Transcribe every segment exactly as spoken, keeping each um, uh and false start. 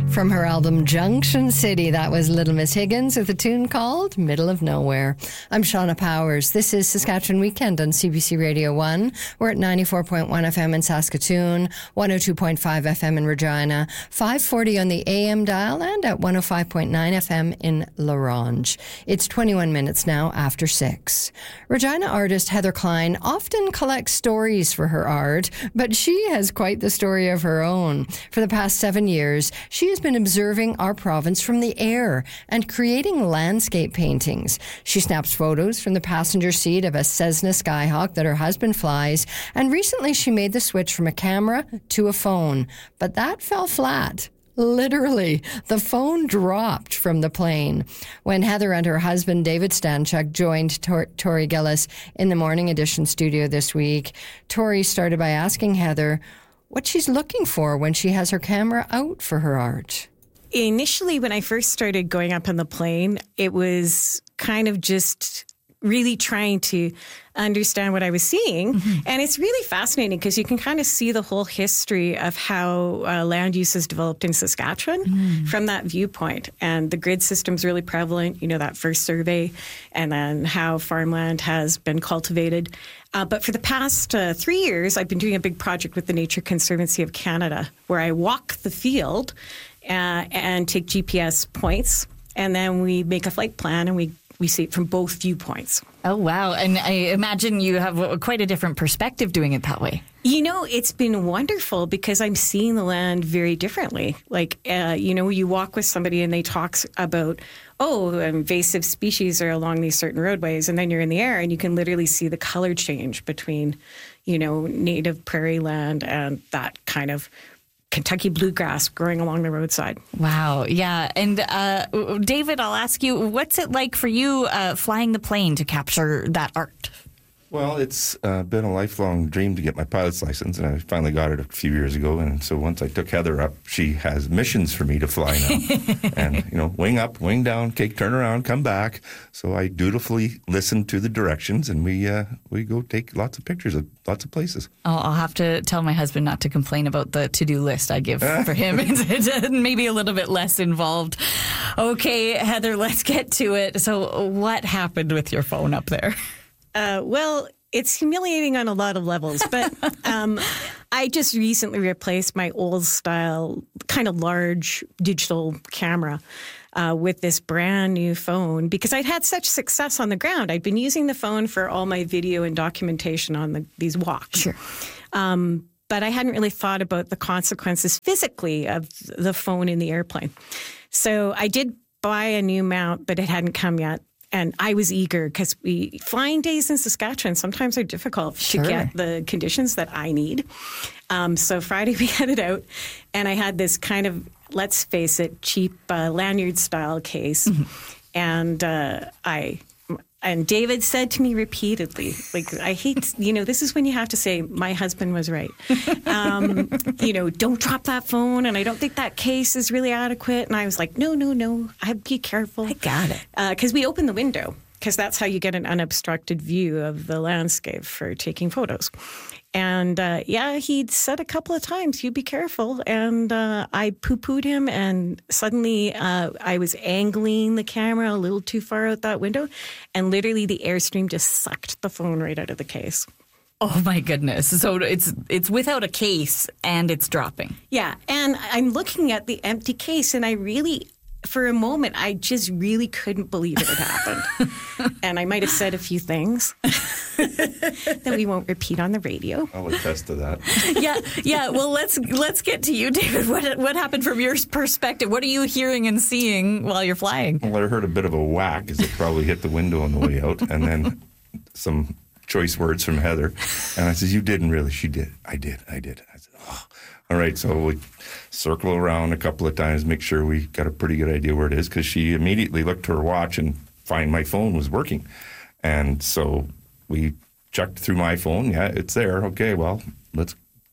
From her album Junction City, that was Little Miss Higgins with a tune called Middle of Nowhere. I'm Shauna Powers. This is Saskatchewan Weekend on C B C Radio one. We're at ninety-four point one F M in Saskatoon, one oh two point five F M in Regina, five forty on the A M dial, and at one oh five point nine F M in La Ronge. It's twenty-one minutes now after six. Regina artist Heather Klein often collects stories for her art, but she has quite the story of her own. For the past seven years, she has been observing our province from the air and creating landscape paintings. She snaps photos from the passenger seat of a Cessna Skyhawk that her husband flies, and recently she made the switch from a camera to a phone. But that fell flat. Literally, the phone dropped from the plane. When Heather and her husband, David Stanchuk, joined Tor- Tori Gillis in the Morning Edition studio this week, Tori started by asking Heather what she's looking for when she has her camera out for her art. Initially, when I first started going up on the plane, it was kind of just really trying to understand what I was seeing. Mm-hmm. And it's really fascinating because you can kind of see the whole history of how uh, land use has developed in Saskatchewan mm. from that viewpoint. And the grid system's really prevalent, you know, that first survey, and then how farmland has been cultivated. Uh, but for the past uh, three years, I've been doing a big project with the Nature Conservancy of Canada where I walk the field uh, and take G P S points, and then we make a flight plan and we We see it from both viewpoints. Oh, wow. And I imagine you have a, quite a different perspective doing it that way. You know, it's been wonderful because I'm seeing the land very differently. Like, uh, you know, you walk with somebody and they talk about, oh, invasive species are along these certain roadways. And then you're in the air and you can literally see the color change between, you know, native prairie land and that kind of Kentucky bluegrass growing along the roadside. Wow. Yeah. And uh, David, I'll ask you, what's it like for you uh, flying the plane to capture that art? Well, it's uh, been a lifelong dream to get my pilot's license, and I finally got it a few years ago. And so once I took Heather up, she has missions for me to fly now. And, you know, wing up, wing down, take, turn around, come back. So I dutifully listen to the directions, and we uh, we go take lots of pictures of lots of places. Oh, I'll have to tell my husband not to complain about the to-do list I give for him. It's maybe a little bit less involved. Okay, Heather, let's get to it. So what happened with your phone up there? Uh, well, it's humiliating on a lot of levels, but um, I just recently replaced my old style, kind of large digital camera uh, with this brand new phone because I'd had such success on the ground. I'd been using the phone for all my video and documentation on the, these walks. Sure. Um, but I hadn't really thought about the consequences physically of the phone in the airplane. So I did buy a new mount, but it hadn't come yet. And I was eager because we flying days in Saskatchewan sometimes are difficult sure. to get the conditions that I need. Um, so Friday we had it out, and I had this kind of, let's face it, cheap uh, lanyard style case, mm-hmm. and uh, I. And David said to me repeatedly, like, I hate, you know, this is when you have to say, my husband was right. Um, you know, don't drop that phone. And I don't think that case is really adequate. And I was like, no, no, no, I'd be careful. I got it. Because uh, we opened the window, because that's how you get an unobstructed view of the landscape for taking photos. And uh, yeah, he'd said a couple of times, you be careful. And uh, I poo-pooed him, and suddenly uh, I was angling the camera a little too far out that window. And literally the Airstream just sucked the phone right out of the case. Oh, my goodness. So it's it's without a case and it's dropping. Yeah. And I'm looking at the empty case, and I really... For a moment, I just really couldn't believe it had happened. And I might have said a few things that we won't repeat on the radio. I'll attest to that. yeah, yeah. Well, let's let's get to you, David. What what happened from your perspective? What are you hearing and seeing while you're flying? Well, I heard a bit of a whack as it probably hit the window on the way out, and then some choice words from Heather. And I said, you didn't really? She did. I did. I did. I said, oh. All right, so we circle around a couple of times, make sure we got a pretty good idea where it is, because she immediately looked to her watch and find my phone was working. And so we checked through my phone. Yeah, it's there. Okay, well, let's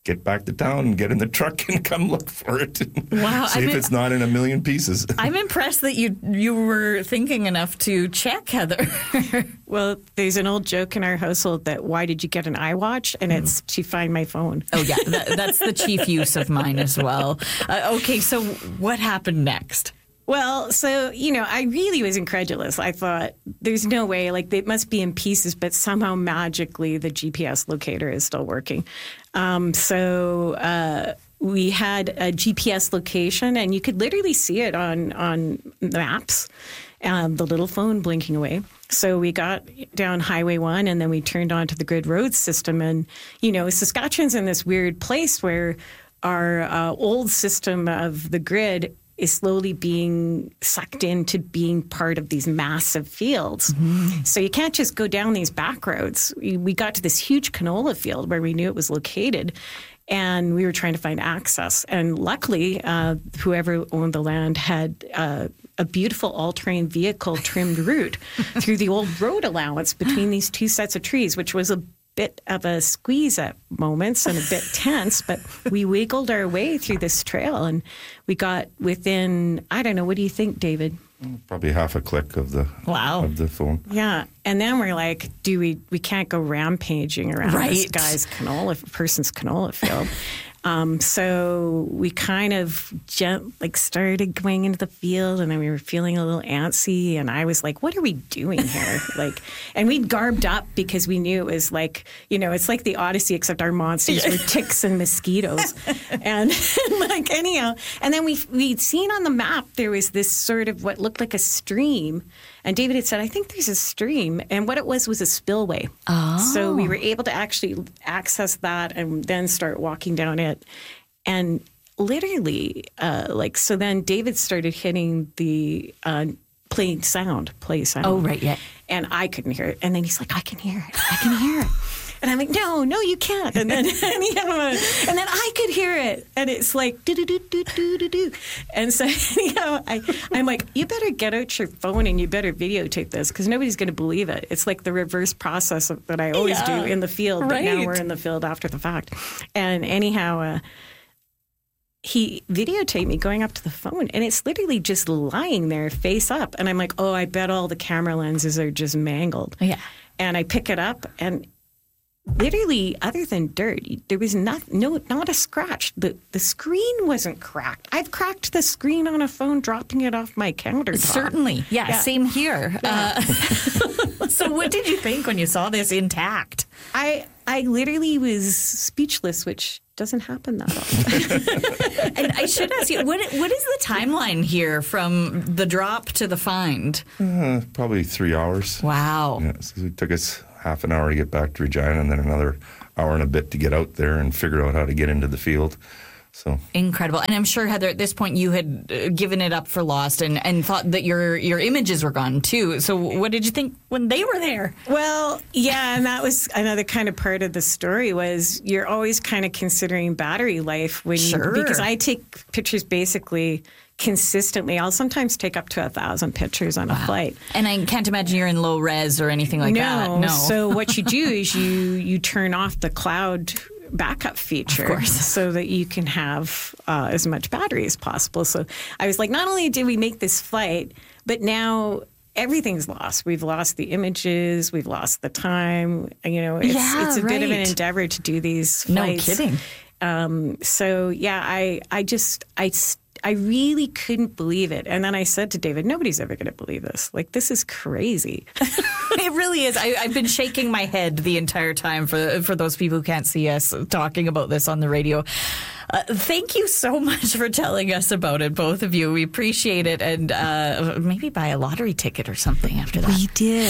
get back to town and get in the truck and come look for it. Wow. See I if mean, it's not in a million pieces. I'm impressed that you you were thinking enough to check, Heather. Well, there's an old joke in our household that why did you get an iWatch? And it's to find my phone. Oh, yeah. That, that's the chief use of mine as well. Uh, okay, so what happened next? Well, so, you know, I really was incredulous. I thought, there's no way, like, it must be in pieces, but somehow magically the G P S locator is still working. Um, so uh, we had a G P S location, and you could literally see it on, on maps, um, the little phone blinking away. So we got down Highway one, and then we turned onto the grid road system. And, you know, Saskatchewan's in this weird place where our uh, old system of the grid is slowly being sucked into being part of these massive fields. Mm-hmm. So you can't just go down these back roads. We, we got to this huge canola field where we knew it was located, and we were trying to find access. And luckily, uh, whoever owned the land had uh, a beautiful all-terrain vehicle trimmed route through the old road allowance between these two sets of trees, which was a bit of a squeeze at moments and a bit tense, but we wiggled our way through this trail, and we got within, I don't know, what do you think, David? Probably half a click of the wow. of the phone. Yeah, and then we're like, do we? We can't go rampaging around right. this guy's canola person's canola field. Um, so we kind of gent, like started going into the field, and then we were feeling a little antsy, and I was like, what are we doing here? like, and we'd garbed up because we knew it was like, you know, it's like the Odyssey, except our monsters were ticks and mosquitoes. and like, anyhow, and then we, we'd seen on the map, there was this sort of what looked like a stream. And David had said, I think there's a stream. And what it was was a spillway. Oh. So we were able to actually access that and then start walking down it. And literally, uh, like, so then David started hitting the uh, play sound, play sound. Oh, right, yeah. And I couldn't hear it. And then he's like, I can hear it. I can hear it. And I'm like, no, no, you can't. And then, and, and then I could hear it. And it's like, do, do, do, do, do, do, do. And so, you know, I, I'm like, you better get out your phone and you better videotape this because nobody's going to believe it. It's like the reverse process of, that I always yeah, do in the field. But right. now we're in the field after the fact. And anyhow, uh, he videotaped me going up to the phone, and it's literally just lying there face up. And I'm like, oh, I bet all the camera lenses are just mangled. Yeah. And I pick it up, and literally, other than dirt, there was not, no, not a scratch. The the screen wasn't cracked. I've cracked the screen on a phone dropping it off my countertop. Certainly. Yeah, yeah. Same here. Yeah. Uh, so what did you think when you saw this intact? I I literally was speechless, which doesn't happen that often. And I should ask you, what what is the timeline here from the drop to the find? Uh, probably three hours. Wow. Yeah, so it took us half an hour to get back to Regina, and then another hour and a bit to get out there and figure out how to get into the field. So incredible. And I'm sure, Heather, at this point you had uh, given it up for lost and, and thought that your your images were gone too. So what did you think when they were there? Well, yeah, and that was another kind of part of the story was you're always kind of considering battery life when sure. you, because I take pictures basically consistently. I'll sometimes take up to a thousand pictures on wow. a flight. And I can't imagine you're in low res or anything like no, that. No. So what you do is you you turn off the cloud backup feature of course. So that you can have uh, as much battery as possible. So I was like, not only did we make this flight, but now everything's lost. We've lost the images. We've lost the time. You know, it's, yeah, it's a right. bit of an endeavor to do these flights. No kidding. Um, so yeah, I, I just, I, I really couldn't believe it. And then I said to David, nobody's ever going to believe this. Like, this is crazy. It really is. I, I've been shaking my head the entire time for for those people who can't see us talking about this on the radio. Uh, thank you so much for telling us about it, both of you. We appreciate it. And uh, maybe buy a lottery ticket or something after that. We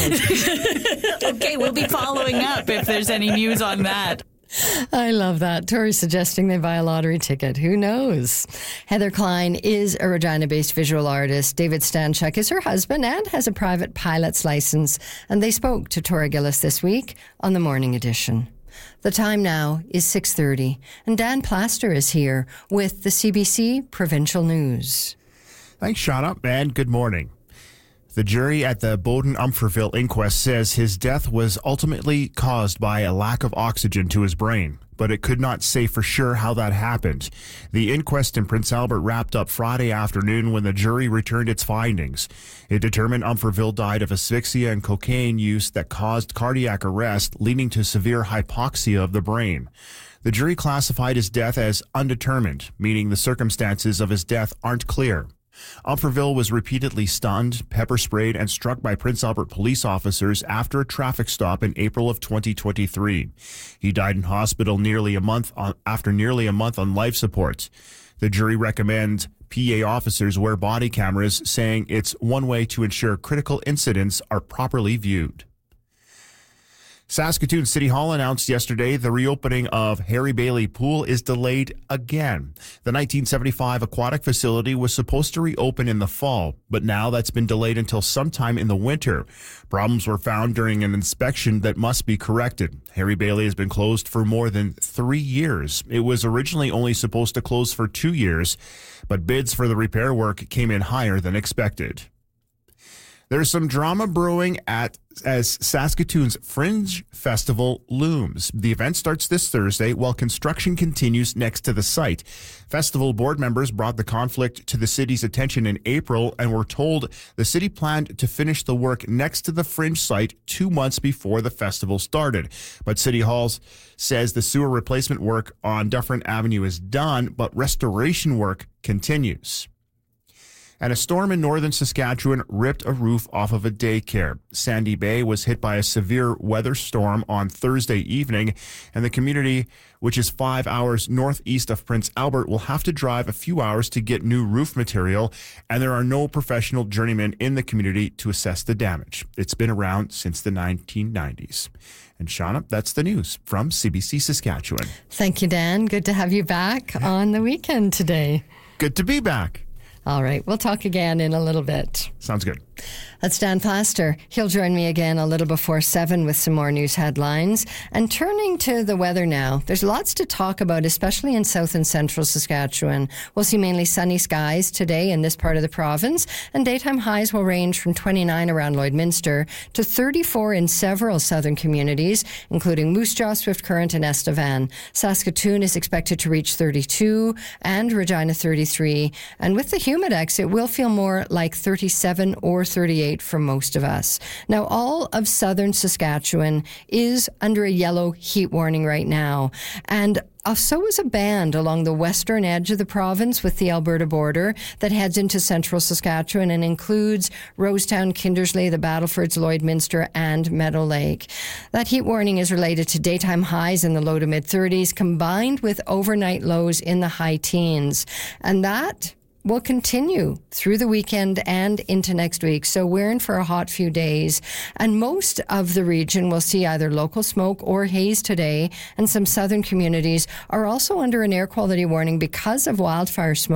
did. Okay, we'll be following up if there's any news on that. I love that. Tori suggesting they buy a lottery ticket. Who knows? Heather Klein is a Regina-based visual artist. David Stanchuk is her husband and has a private pilot's license. And they spoke to Tori Gillis this week on the Morning Edition. The time now is six thirty, and Dan Plaster is here with the C B C Provincial News. Thanks, Shauna, and good morning. The jury at the Bowden-Umferville inquest says his death was ultimately caused by a lack of oxygen to his brain, but it could not say for sure how that happened. The inquest in Prince Albert wrapped up Friday afternoon when the jury returned its findings. It determined Umferville died of asphyxia and cocaine use that caused cardiac arrest, leading to severe hypoxia of the brain. The jury classified his death as undetermined, meaning the circumstances of his death aren't clear. Umferville was repeatedly stunned, pepper sprayed, and struck by Prince Albert police officers after a traffic stop in April of twenty twenty-three. He died in hospital nearly a month on, after nearly a month on life support. The jury recommends P A officers wear body cameras, saying it's one way to ensure critical incidents are properly viewed. Saskatoon City Hall announced yesterday the reopening of Harry Bailey Pool is delayed again. The nineteen seventy-five aquatic facility was supposed to reopen in the fall, but now that's been delayed until sometime in the winter. Problems were found during an inspection that must be corrected. Harry Bailey has been closed for more than three years. It was originally only supposed to close for two years, but bids for the repair work came in higher than expected. There's some drama brewing at as Saskatoon's Fringe Festival looms. The event starts this Thursday while construction continues next to the site. Festival board members brought the conflict to the city's attention in April and were told the city planned to finish the work next to the Fringe site two months before the festival started. But City Hall says the sewer replacement work on Dufferin Avenue is done, but restoration work continues. And a storm in northern Saskatchewan ripped a roof off of a daycare. Sandy Bay was hit by a severe weather storm on Thursday evening, and the community, which is five hours northeast of Prince Albert, will have to drive a few hours to get new roof material, and there are no professional journeymen in the community to assess the damage. It's been around since the nineteen nineties. And Shauna, that's the news from C B C Saskatchewan. Thank you, Dan. Good to have you back on the weekend today. Good to be back. All right, we'll talk again in a little bit. Sounds good. That's Dan Plaster. He'll join me again a little before seven with some more news headlines. And turning to the weather now, there's lots to talk about, especially in south and central Saskatchewan. We'll see mainly sunny skies today in this part of the province, and daytime highs will range from twenty-nine around Lloydminster to thirty-four in several southern communities, including Moose Jaw, Swift Current, and Estevan. Saskatoon is expected to reach thirty-two and Regina thirty-three. And with the humidex, it will feel more like thirty-seven or thirty-eight for most of us. Now, all of southern Saskatchewan is under a yellow heat warning right now. And Uh, so is a band along the western edge of the province with the Alberta border that heads into central Saskatchewan and includes Rosetown, Kindersley, the Battlefords, Lloydminster, and Meadow Lake. That heat warning is related to daytime highs in the low to mid-thirties combined with overnight lows in the high teens. And that will continue through the weekend and into next week. So we're in for a hot few days. And most of the region will see either local smoke or haze today. And some southern communities are also under an air quality warning because of wildfire smoke.